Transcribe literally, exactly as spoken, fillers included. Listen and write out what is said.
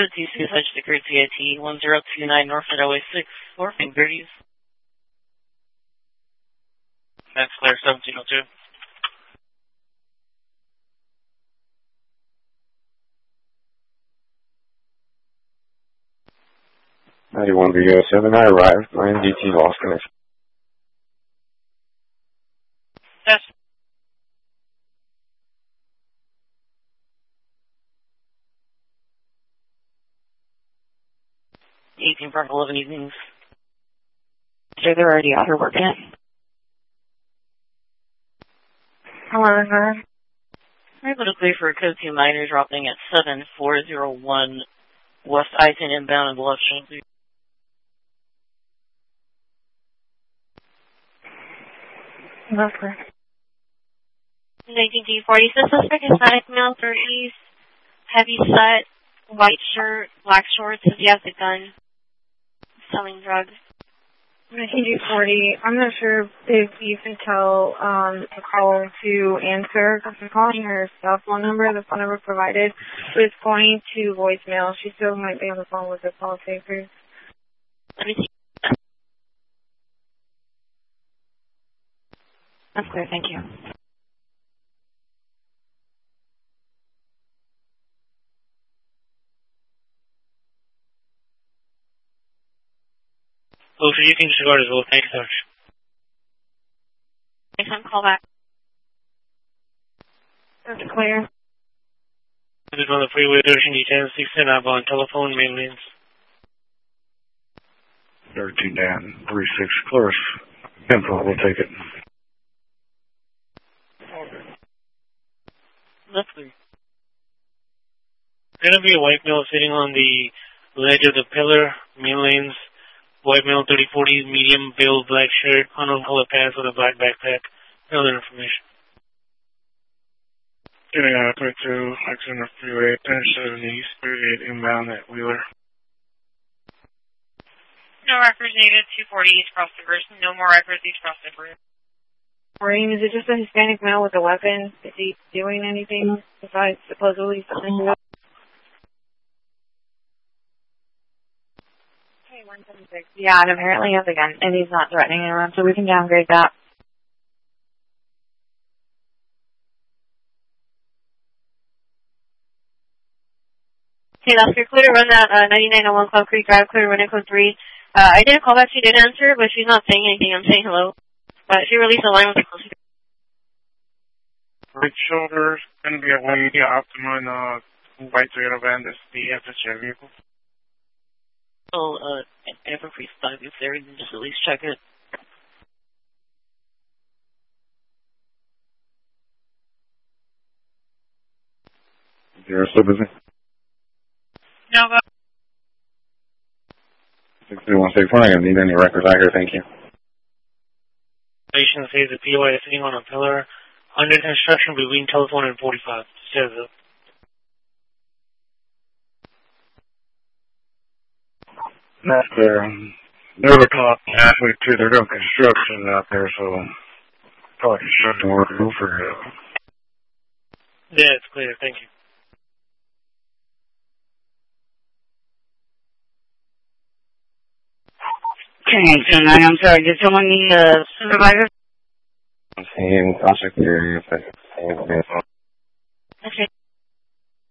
code two suicide sticker T I T one zero two nine North Highway six, four Fingers. That's clear, seventeen oh two. ninety-one V O seven, I arrived. My N D T lost connection. Yes. eighteen Park eleven evenings. So they're already out here working it. Hello, her. I'm able to clear for a code two minor dropping at seven four zero one West I ten inbound and left shoulder. That's correct. nineteen G forty, so suspect Hispanic male, thirties, heavy set, white shirt, black shorts, says he has a gun, selling drugs. nineteen G forty, I'm not sure if you can tell um, the caller to answer, because I'm calling her cell phone number, the phone number provided, but it's going to voicemail. She still might be on the phone with the call takers. Let me see. That's clear, thank you. Oh, so you can disregard as well. Thanks, Sarge. Next time, call back. That's clear. This is on the freeway, thirteen D ten, six ten, I'm on telephone, main lanes. thirteen Dan, three six, Cloris. Info, we'll take it. That's clear. There's going to be a white male sitting on the ledge of the pillar, main lanes. White male, thirty forty, medium build, black shirt, unknown color pants with a black backpack. No other information. Getting out of twenty-two, Alexander Freeway, ten seventy, thirty-eight inbound at Wheeler. No records needed, two forty East Cross the Bridge. No more records East Cross the Bridge. Maureen, is it just a Hispanic male with a weapon? Is he doing anything besides supposedly something? one seventy-six. Yeah, and apparently he has a gun, and he's not threatening anyone, so we can downgrade that. Okay, that's clear. Clear to run that uh, ninety-nine oh one Club Creek Drive, clear to run it code three. Uh, I did a call back, she did answer, but she's not saying anything. I'm saying hello. But she released a line with the close. Right shoulder, going to be a one media Optima, uh, white Toyota van, that's the F S J vehicle. So, uh, ever free five if there, you can just at least check it. You're still busy? No, go. six two one six one, I don't need any records out here, thank you. Station says the P O I is sitting on a pillar under construction between telephone and forty-five. Says it. That's clear. They're the clock halfway through. They're doing construction out there, so probably construction work for you. Yeah, it's clear. Thank you. Okay, so now I'm sorry. Did someone need a supervisor? I'm seeing contact area. Okay.